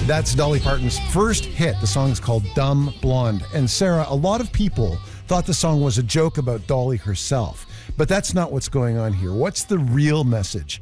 That's Dolly Parton's first hit. The song is called Dumb Blonde. And Sarah, a lot of people thought the song was a joke about Dolly herself. But that's not what's going on here. What's the real message